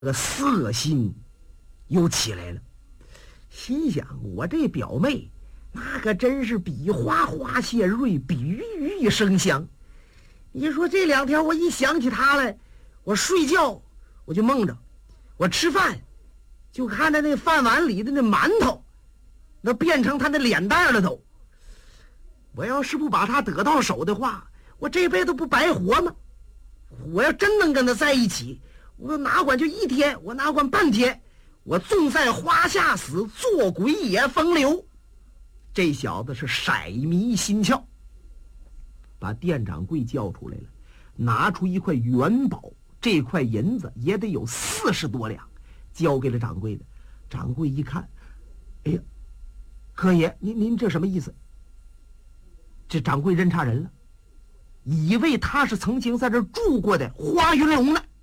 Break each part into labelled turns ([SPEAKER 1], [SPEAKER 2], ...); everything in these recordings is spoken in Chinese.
[SPEAKER 1] 个色心又起来了，心想我这表妹那可真是比花花谢瑞，比玉玉生香。你说这2天我一想起她来，我睡觉我就梦着，我吃饭就看着那饭碗里的那馒头那变成她的脸蛋了都。我要是不把她得到手的话，我这辈子不白活吗？我要真能跟她在一起，我哪管就1天，我哪管半天，我纵在花下死，做鬼也风流。这小子是色迷心窍，把店掌柜叫出来了，拿出一块元宝，这块银子也得有40多两，交给了掌柜的。掌柜一看，哎呀，柯爷，您这什么意思？这掌柜认差人了，以为他是曾经在这住过的花云龙呢。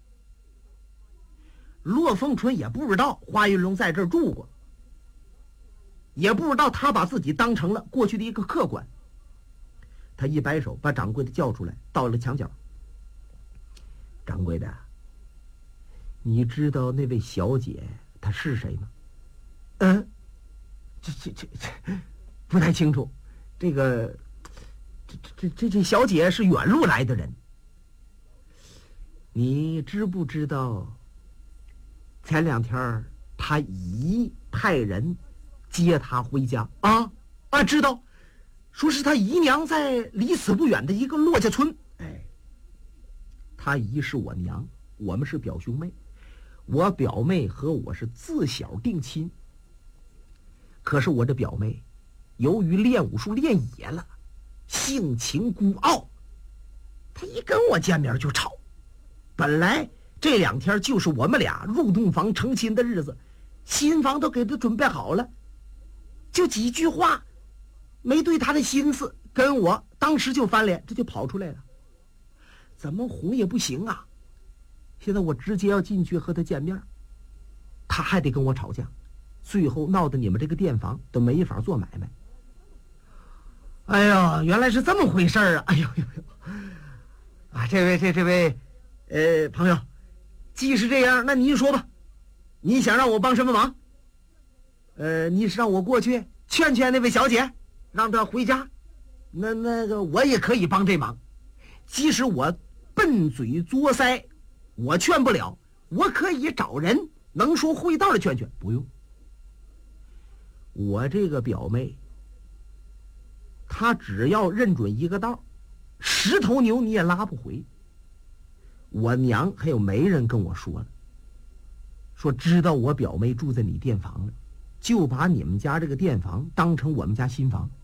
[SPEAKER 1] 骆凤春也不知道花云龙在这儿住过，也不知道他把自己当成了过去的一个客官。他一摆手把掌柜的叫出来，到了墙角。掌柜的，你知道那位小姐她是谁吗？这不太清楚。这个这小姐是远路来的人。你知不知道前2天他姨派人接他回家啊？知道，说是他姨娘在离此不远的一个骆家村。他姨是我娘，我们是表兄妹，我表妹和我是自小定亲。可是我这表妹由于练武术练野了，性情孤傲，她一跟我见面就吵。本来这2天就是我们俩入洞房成亲的日子，新房都给她准备好了，就几句话没对她的心思，跟我当时就翻脸，这就跑出来了。怎么哄也不行啊！现在我直接要进去和她见面，她还得跟我吵架，最后闹得你们这个店房都没法做买卖。哎呀，原来是这么回事啊！哎呦呦呦！啊，这位朋友，既是这样，那您说吧，你想让我帮什么忙？你是让我过去劝劝那位小姐，让她回家？那个我也可以帮这忙。即使我笨嘴作腮，我劝不了，我可以找人能说会道的劝劝。不用，我这个表妹，她只要认准一个道，10头牛你也拉不回。我娘还有媒人跟我说了，说知道我表妹住在你店房了，就把你们家这个店房当成我们家新房。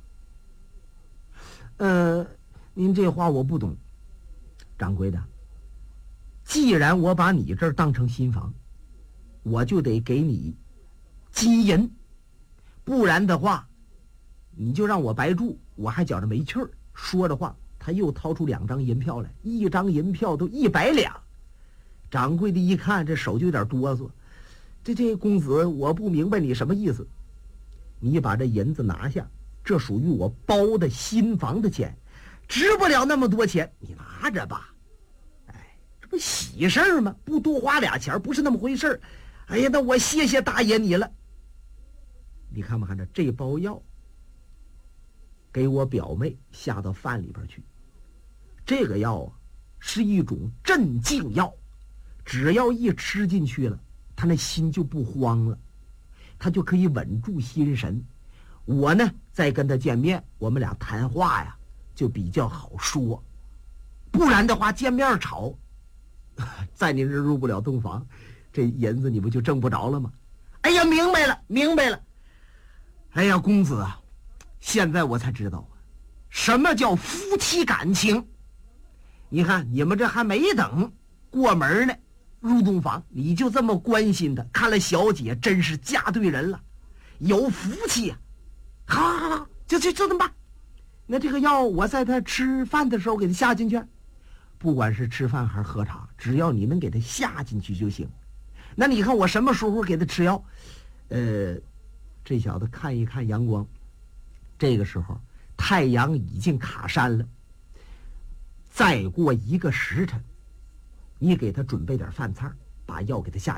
[SPEAKER 1] 您这话我不懂。掌柜的，既然我把你这儿当成新房，我就得给你金银，不然的话你就让我白住，我还觉着没趣儿。说着话，他又掏出2张银票来，1张银票都100两。掌柜的一看，这手就有点哆嗦。这公子，我不明白你什么意思。你把这银子拿下，这属于我包的新房的钱，值不了那么多钱，你拿着吧。这不喜事儿吗？不多花俩钱不是那么回事儿。哎呀，那我谢谢大爷你了。你看没看这包药，给我表妹下到饭里边去。这个药啊，是一种镇静药，只要一吃进去了，他那心就不慌了，他就可以稳住心神。我呢再跟他见面，我们俩谈话呀就比较好说。不然的话见面吵，在你这入不了洞房，这银子你不就挣不着了吗？哎呀，明白了。哎呀，公子啊，现在我才知道什么叫夫妻感情。你看你们这还没等过门呢，入洞房你就这么关心他，看来小姐真是嫁对人了，有福气啊。好，就这么办。那这个药我在他吃饭的时候给他下进去，不管是吃饭还是喝茶，只要你能给他下进去就行。那你看我什么时候给他吃药？这小子看一看阳光，这个时候太阳已经卡山了，再过1个时辰，你给他准备点饭菜， 把药给他下